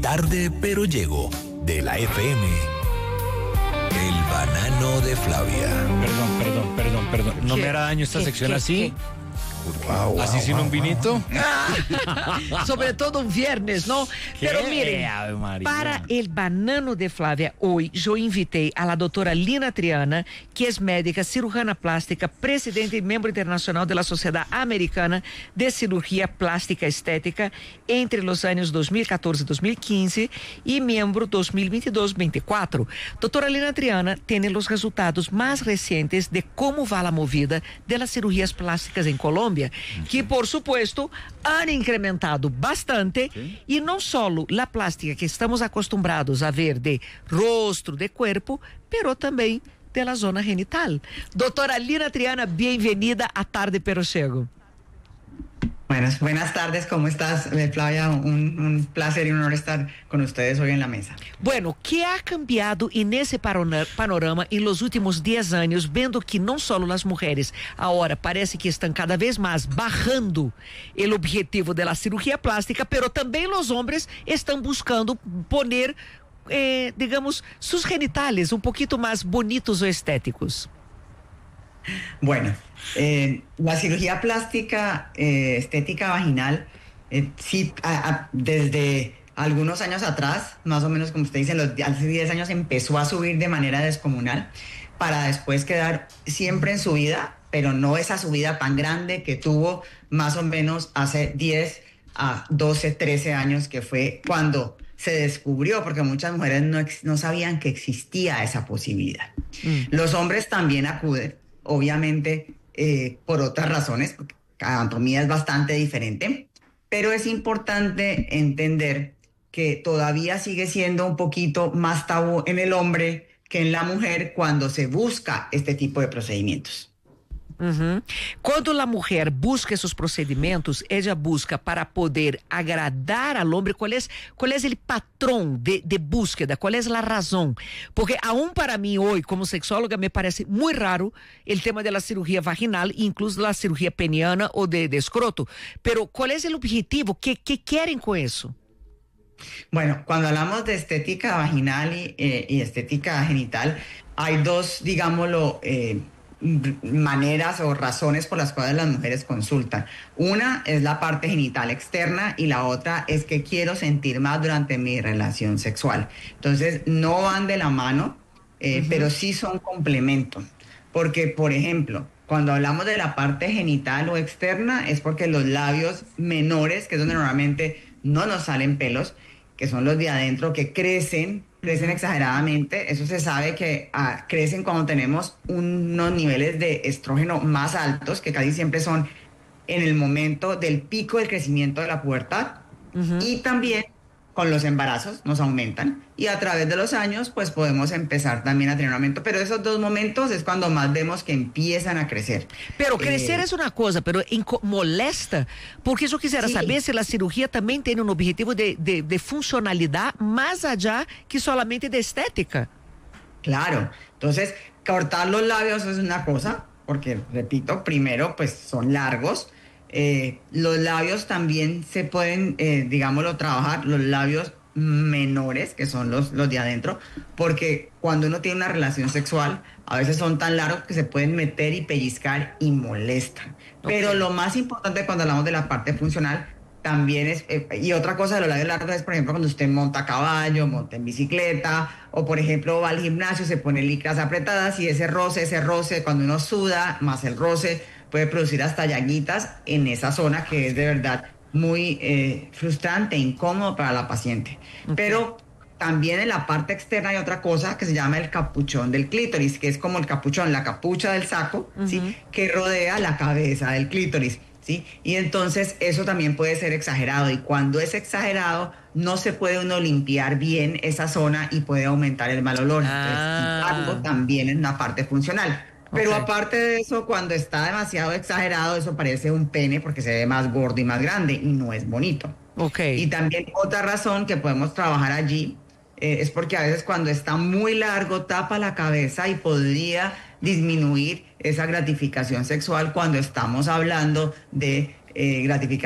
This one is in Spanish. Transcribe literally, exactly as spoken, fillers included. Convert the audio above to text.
Tarde pero llego, de la F M. El banano de Flavia. Perdón, perdón, perdón, perdón. ¿No ¿Qué? me hará daño esta ¿Qué? sección ¿Qué? así? ¿Qué? Wow, ¿así wow, sin wow, un vinito? Sobre todo un viernes, ¿no? Pero miren, para el banano de Flávia, hoy yo invité a la doctora Lina Triana, que es médica, cirujana plástica, presidente y miembro internacional de la Sociedad Americana de Cirugía Plástica Estética entre los años dos mil catorce y dos mil quince y miembro dos mil veintidós veinticuatro. Doctora Lina Triana tiene los resultados más recientes de cómo va la movida de las cirugías plásticas en Colombia, que por supuesto han incrementado bastante. Sí. Y no solo la plástica que estamos acostumbrados a ver de rostro, de cuerpo, pero también de la zona genital. Doctora Lina Triana, bienvenida a Tarde Pero Llego. Bueno, buenas tardes, ¿cómo estás, Flavia? Un, un placer y un honor estar con ustedes hoy en la mesa. Bueno, ¿qué ha cambiado en ese panorama en los últimos diez años, viendo que no solo las mujeres ahora parece que están cada vez más bajando el objetivo de la cirugía plástica, pero también los hombres están buscando poner, eh, digamos, sus genitales un poquito más bonitos o estéticos? Bueno, eh, la cirugía plástica eh, estética vaginal, eh, sí, a, a, desde algunos años atrás, más o menos como usted dice, los, hace diez años empezó a subir de manera descomunal para después quedar siempre en subida, pero no esa subida tan grande que tuvo más o menos hace diez a doce, trece años, que fue cuando se descubrió, porque muchas mujeres no, no sabían que existía esa posibilidad. Mm. Los hombres también acuden, obviamente, eh, por otras razones, porque cada anatomía es bastante diferente, pero es importante entender que todavía sigue siendo un poquito más tabú en el hombre que en la mujer cuando se busca este tipo de procedimientos. Uhum. Quando a mulher busca esses procedimentos, ela busca para poder agradar ao homem. Qual é, qual é o patrão de, de búsqueda? Qual é a razão? Porque aún para mim hoje, como sexóloga, me parece muito raro o tema da cirurgia vaginal, incluso da cirurgia peniana ou de, de escroto. Pero qual é o objetivo? Que, que querem com isso? Bueno, cuando hablamos de estética vaginal y, eh, y estética genital, hay dos, digámoslo, eh, maneras o razones por las cuales las mujeres consultan. Una es la parte genital externa y la otra es que quiero sentir más durante mi relación sexual. Entonces no van de la mano, eh, uh-huh. pero sí son complementos. Porque, por ejemplo, cuando hablamos de la parte genital o externa es porque los labios menores, que es donde normalmente no nos salen pelos, que son los de adentro, que crecen, crecen exageradamente. Eso se sabe que ah, crecen cuando tenemos unos niveles de estrógeno más altos, que casi siempre son en el momento del pico del crecimiento de la pubertad. Uh-huh. Y también con los embarazos nos aumentan. Y a través de los años, pues podemos empezar también a tener un aumento. Pero esos dos momentos es cuando más vemos que empiezan a crecer. Pero crecer eh, es una cosa, pero molesta, porque yo quisiera sí. saber si la cirugía también tiene un objetivo de, de, de funcionalidad más allá que solamente de estética. Claro. Entonces, cortar los labios es una cosa, porque, repito, primero, pues son largos. Eh, los labios también se pueden, eh, digámoslo, trabajar, los labios menores, que son los, los de adentro, porque cuando uno tiene una relación sexual, a veces son tan largos que se pueden meter y pellizcar y molestan. Okay. Pero lo más importante cuando hablamos de la parte funcional, también es, eh, y otra cosa de los labios largos es, por ejemplo, cuando usted monta a caballo, monta en bicicleta, o por ejemplo va al gimnasio, se pone licras apretadas y ese roce, ese roce, cuando uno suda, más el roce, puede producir hasta llaguitas en esa zona, que es de verdad muy eh, frustrante e incómodo para la paciente. Okay. Pero también en la parte externa hay otra cosa que se llama el capuchón del clítoris, que es como el capuchón, la capucha del saco, uh-huh. ¿sí? que rodea la cabeza del clítoris. ¿sí? Y entonces eso también puede ser exagerado, y cuando es exagerado no se puede uno limpiar bien esa zona y puede aumentar el mal olor. Ah. Entonces, algo también en una parte funcional. Pero okay. aparte de eso, cuando está demasiado exagerado, eso parece un pene porque se ve más gordo y más grande y no es bonito. Okay. Y también otra razón que podemos trabajar allí eh, es porque a veces cuando está muy largo tapa la cabeza y podría disminuir esa gratificación sexual cuando estamos hablando de eh, gratificación